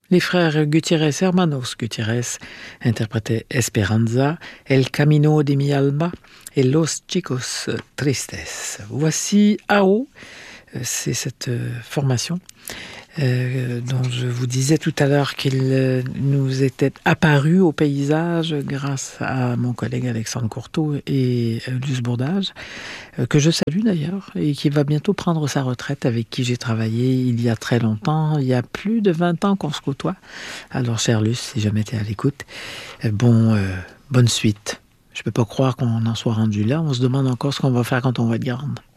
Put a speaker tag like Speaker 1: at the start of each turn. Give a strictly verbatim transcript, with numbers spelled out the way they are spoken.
Speaker 1: Les frères Gutiérrez Hermanos Gutiérrez interprétaient Esperanza, El Camino de mi alma et Los Chicos Tristes. Voici A O, c'est cette formation euh, dont je vous disais tout à l'heure qu'il euh, nous était apparu au paysage grâce à mon collègue Alexandre Courteau et euh, Luce Bourdage, euh, que je salue d'ailleurs, et qui va bientôt prendre sa retraite, avec qui j'ai travaillé il y a très longtemps, il y a plus de vingt ans qu'on se côtoie. Alors, cher Luce, si jamais tu es à l'écoute, euh, bon, euh, bonne suite. Je peux pas croire qu'on en soit rendu là. On se demande encore ce qu'on va faire quand on va être grande.